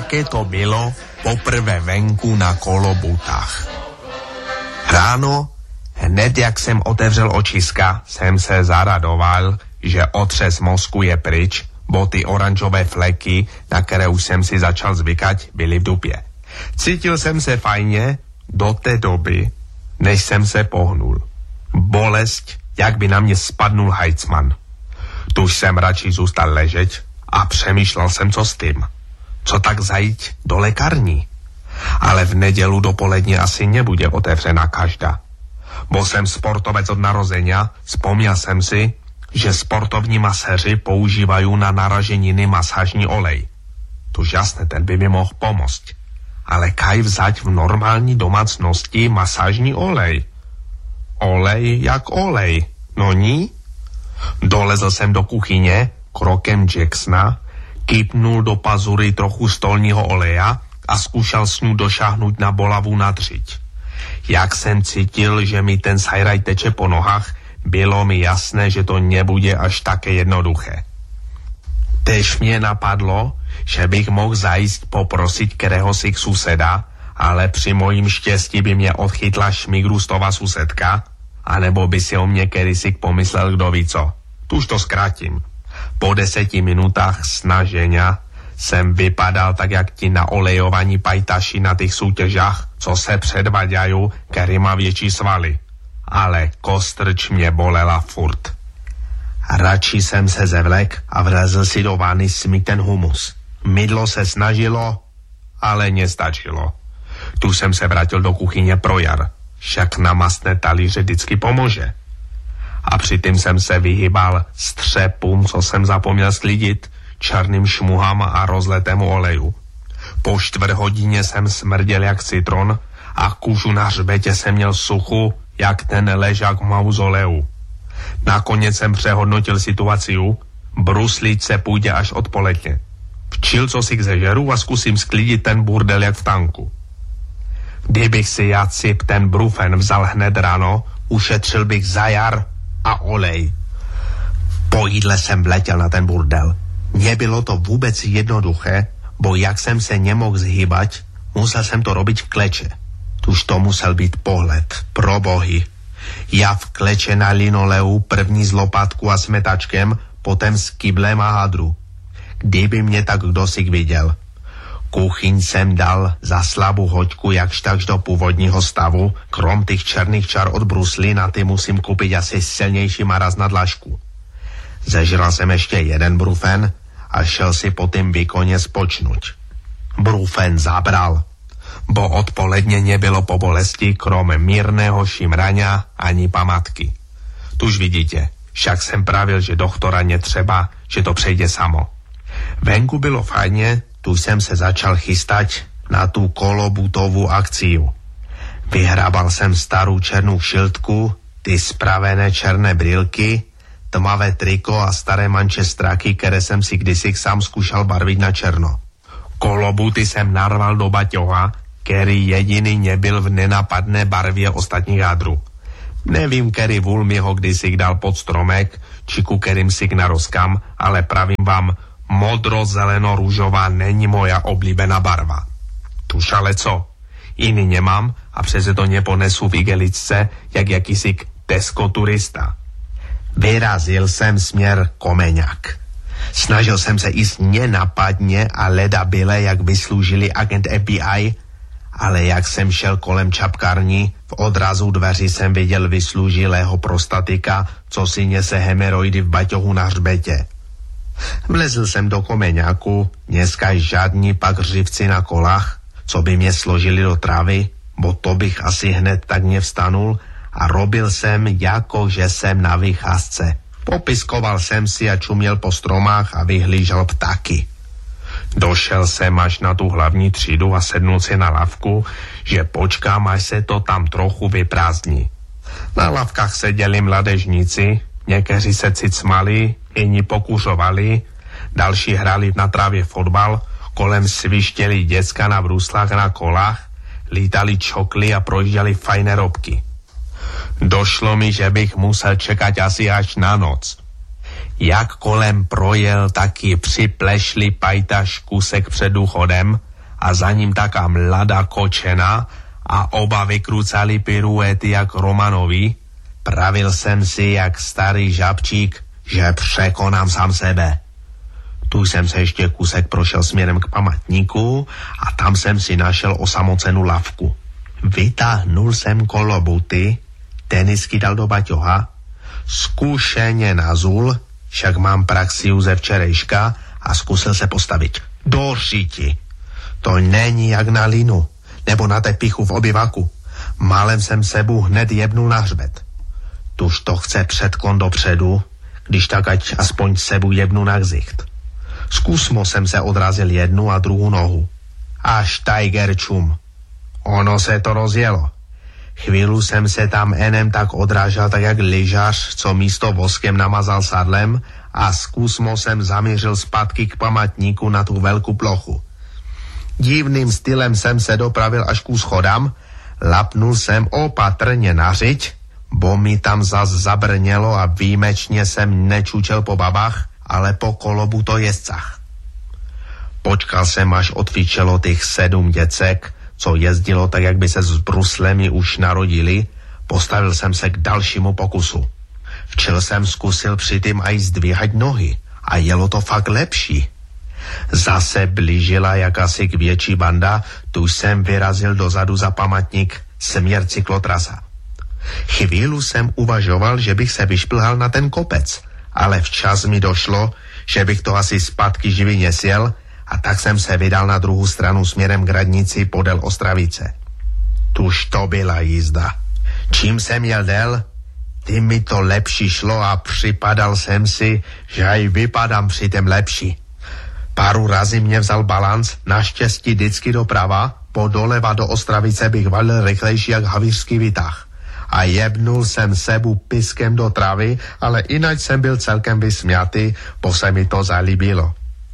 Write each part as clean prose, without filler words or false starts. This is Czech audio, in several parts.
jaké to bylo poprvé venku na kolobutách. Ráno, hned jak jsem otevřel očiska, jsem se zaradoval, že otřes mozku je pryč, bo ty oranžové fleky, na které už jsem si začal zvykat, byly v dupě. Cítil jsem se fajně do té doby, než jsem se pohnul. Bolest, jak by na mě spadnul hajcman. Tuž jsem radši zůstal ležet a přemýšlel jsem, co s tím. Co tak zajít do lékární? Ale v nedělu dopoledne asi nebude otevřena každá. Bo jsem sportovec od narozenia, vzpomněl jsem si, že sportovní maséři používají na naraženiny masážní olej. Tuž jasné, ten by mi mohl pomoct. Ale kaj vzať v normální domácnosti masážní olej? Olej jak olej, no ní? Dolezl jsem do kuchyně krokem Jacksona, kypnul do pazury trochu stolního oleja a zkoušel s ní došáhnout na bolavu na dřiť. Jak jsem cítil, že mi ten sajraj teče po nohách, bylo mi jasné, že to nebude až také jednoduché. Tež mě napadlo, že bych mohl zajít poprosit kteréhosi suseda, ale při mojím štěstí by mě odchytla šmigrustová susedka, anebo by si o mě kedysi pomyslel kdo ví co. Tuž to zkrátím. Po 10 minutách snaženia jsem vypadal tak, jak ti naolejovaní pajtaši na těch soutěžách, co se předvadějí, který má větší svaly. Ale kostrč mě bolela furt. Radši jsem se zevlek a vlezl si do vany smít ten humus. Mydlo se snažilo, ale nestačilo. Tu jsem se vrátil do kuchyně pro jar. Však na mastné talíře vždycky pomůže. A přitom jsem se vyhýbal střepům, co jsem zapomněl sklidit, černým šmuhám a rozletému oleju. Po 4 hodině jsem smrděl jak citron a kůžu na hřbetě jsem měl suchu, jak ten ležák v mauzoleu. Nakonec jsem přehodnotil situaci, bruslit se půjde až odpoledne. Včil, co si k zežeru a zkusím sklidit ten burdel jak v tanku. Kdybych si já cip ten brufen vzal hned ráno, ušetřil bych za jar a olej. Po jídle jsem vletěl na ten burdel. Nebylo to vůbec jednoduché, bo jak jsem se nemohl zhýbat, musel jsem to robiť v kleče. Tuž to musel být pohled, pro bohy. Já v kleče na linoleu, první z lopatku a smetačkem, potom s kyblem a hadru. Kdyby mě tak kdosik viděl. Kuchyň jsem dal za slabou hoďku jakž takž do původního stavu, krom těch černých čar od brusly, na ty musím koupit asi silnější maraz na dlažku. Zežral jsem ještě jeden brufen a šel si po tým výkoně spočnout. Brufen zabral, bo odpoledne nebylo po bolesti krom mírného šimrania ani pamatky. Tuž vidíte, však jsem pravil, že doktora netřeba, že to přejde samo. Venku bylo fajně, tu jsem se začal chystať na tu kolobutovou akciu. Vyhrabal jsem starou černou šiltku, ty spravené černé brýlky, tmavé triko a staré mančestraky, které jsem si kdysi sám zkoušel barvit na černo. Kolobuty jsem narval do baťoha, který jediný nebyl v nenapadné barvě ostatních jádru. Nevím, který vůl mi ho kdysi dal pod stromek, či ku kterým si naroskám, ale pravím vám, modro-zeleno-růžová není moja oblíbená barva. Tuž ale co? Jiný nemám a přece to neponesu v igeličce, jak jakýsi Tesco turista. Vyrazil jsem směr Komeňák. Snažil jsem se jít nenapadně a leda byle, jak vysloužili agent FBI, ale jak jsem šel kolem čapkární, v odrazu dveří jsem viděl vysloužilého prostatika, co si nese hemeroidy v baťohu na hřbetě. Vlezl jsem do Komeňáku, dneska žádní pak řivci na kolách, co by mě složili do trávy, bo to bych asi hned tak nevstanul a robil jsem, jako že jsem na vycházce. Popiskoval jsem si a čuměl po stromách a vyhlížel ptáky. Došel jsem až na tu hlavní třídu a sednul si na lavku, že počkám, až se to tam trochu vyprázdní. Na lavkách seděli mladežníci, někteří se cicmali, jiní pokušovali, další hrali na trávě fotbal, kolem svištěli děcka na bruslách a na kolách, lítali čokly a projížděli fajné robky. Došlo mi, že bych musel čekat asi až na noc. Jak kolem projel, taky připlešli pajtaš kusek před důchodem a za ním taká mladá kočena a oba vykrúcali piruety jak Romanovi, pravil jsem si jak starý žabčík, že překonám sám sebe. Tu jsem se ještě kusek prošel směrem k památníku a tam jsem si našel osamocenou lavku. Vytáhnul jsem kolobuty, tenisky dal do baťoha, zkušeně nazul, však mám praxi ze včerejška a zkusil se postavit. Do řiti. To není jak na linu, nebo na tepichu v obyvaku. Málem jsem sebu hned jebnul na hřbet. Tuž to chce předklon dopředu, když tak ať aspoň sebu jebnu na ksicht. Zkusmo jsem se odrazil jednu a druhou nohu. Až Tiger čum. Ono se to rozjelo. Chvíli jsem se tam enem tak odrážel, tak jak lyžař, co místo voskem namazal sadlem, a zkusmo jsem zamířil zpátky k památníku na tu velkou plochu. Divným stylem jsem se dopravil až ku schodám, lapnul jsem opatrně na řiď, bo mi tam zas zabrnělo a výjimečně jsem nečučel po babách, ale po kolobutojezdcach. Počkal jsem, až odfičelo těch 7 děcek, co jezdilo tak, jak by se s bruslemi už narodili, postavil jsem se k dalšímu pokusu. Včel jsem zkusil přitým aj zdvíhat nohy a jelo to fakt lepší. Zase blížila jakási větší banda, tu jsem vyrazil dozadu za památník směr cyklotrasa. Chvíli jsem uvažoval, že bych se vyšplhal na ten kopec, ale včas mi došlo, že bych to asi zpátky živý nesjel, a tak jsem se vydal na druhou stranu směrem k radnici podél Ostravice. Tuž to byla jízda. Čím jsem jel dél, tím mi to lepší šlo a připadal jsem si, že aj vypadám přitom lepší. Páru razy mě vzal balanc, naštěstí vždycky doprava, po doleva do Ostravice bych valil rychlejší jak havířský výtah. A jebnul jsem sebu piskem do travy, ale jinak jsem byl celkem vysmjatý, bo se mi to zalíbilo.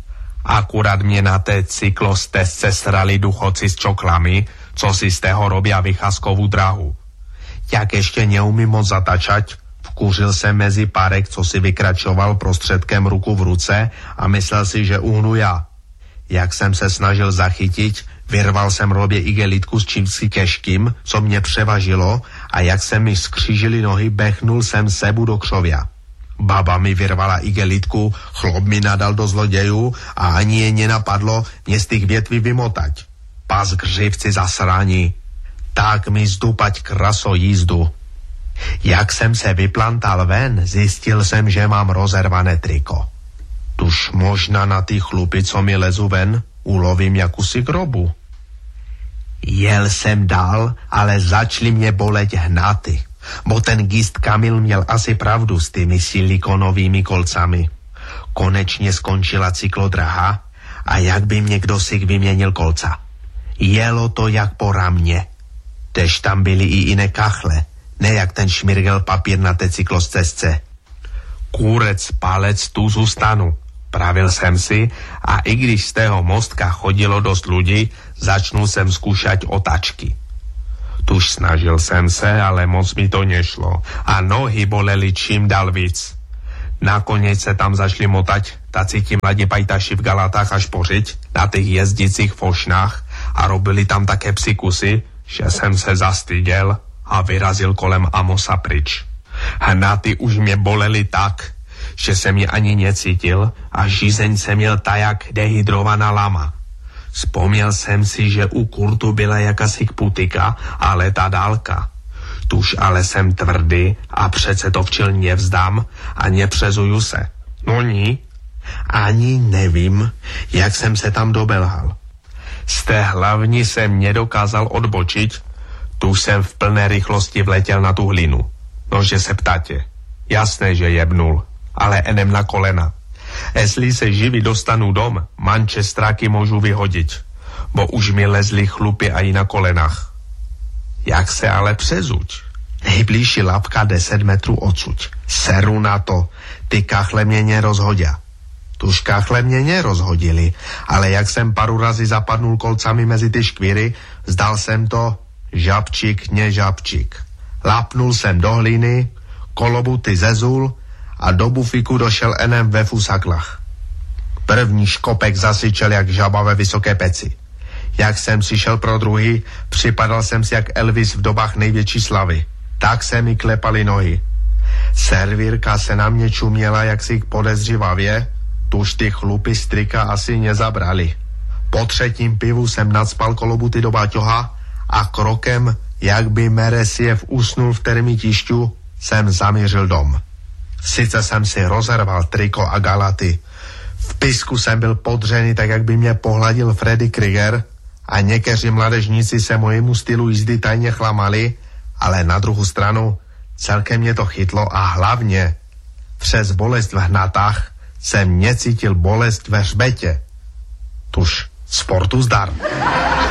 Akurát mě na té cyklostezce srali duchoci s čoklami, co si z toho robia vycházkovou dráhu. Jak ještě neumím moc zatačať, vkuřil jsem mezi párek, co si vykračoval prostředkem ruku v ruce a myslel si, že uhnu já. Jak jsem se snažil zachytit, vyrval jsem robě igelitku s čímsi těžkým, co mě převažilo, a jak se mi skřížily nohy, bechnul jsem sebu do křovia. Baba mi vyrvala igelitku, chlop mi nadal do zlodějů a ani je nenapadlo mě z těch větví vymotať. Pas křivci zasraní. Tak mi zdupať kraso jízdu. Jak jsem se vyplantal ven, zjistil jsem, že mám rozervané triko. Tuž možná na ty chlupy, co mi lezu ven, ulovím jakousi grobu. Jel jsem dál, ale začali mě bolet hnaty, bo ten gist Kamil měl asi pravdu s těmi silikonovými kolcami. Konečně skončila cyklodraha a jak by mě kdosi vyměnil kolca. Jelo to jak po ramě. Tež tam byly i jiné kachle, ne jak ten šmirgel papír na té cyklostezce. Kůrec, palec, tu zůstanu, pravil jsem si, a i když z tého mostka chodilo dost lidí, začnul jsem zkoušet otačky. Tuž snažil jsem se, ale moc mi to nešlo a nohy bolely čím dál víc. Nakonec se tam zašli motať taci ti mladí pajtaši v galatách až pořiď na těch jezdicích fošnách a robili tam také psikusy, že jsem se zastyděl a vyrazil kolem Amosa pryč. Hnaty už mě bolely tak, že jsem je ani necítil a žízeň jsem měl tajak dehydrovaná lama. Vzpomněl jsem si, že u kurtu byla jakási putika, ale ta dálka. Tuž ale jsem tvrdý a přece to včil nevzdám a nepřezuju se. No ní, ani nevím, jak jsem se tam dobelhal. Z té hlavní jsem nedokázal odbočit, tuž jsem v plné rychlosti vletěl na tu hlinu. Nože se ptáte. Jasné, že jebnul, ale enem na kolena. Jestli se živí dostanu dom, mančestráky můžu vyhodit, bo už mi lezli chlupy aj na kolenách. Jak se ale přezuť? Nejbližší lapka 10 metrů odsuť. Seru na to, ty kachle mě nerozhodia. Tuž kachle mě nerozhodili, ale jak jsem paru razy zapadnul kolcami mezi ty škvíry, zdal jsem to žabčík, nežabčík. Lapnul jsem do hliny, kolobuty zezul a do bufiku došel enem ve fusaklach. První škopek zasyčel jak žaba ve vysoké peci. Jak jsem si šel pro druhý, připadal jsem si jak Elvis v dobách největší slavy. Tak se mi klepaly nohy. Servírka se na mě čuměla jaksi podezřivavě, tuž ty chlupy strika asi nezabrali. Po třetím pivu jsem nacpal kolobuty do baťoha a krokem, jak by Meresiev usnul v termitišťu, jsem zamířil dom. Sice jsem si rozerval triko a galaty. V pisku jsem byl podřený, tak jak by mě pohladil Freddy Krueger a někteří mladežníci se mojemu stylu jízdy tajně chlamali, ale na druhou stranu celkem mě to chytlo a hlavně přes bolest v hnatách jsem necítil bolest ve hřbetě. Tuž sportu zdar.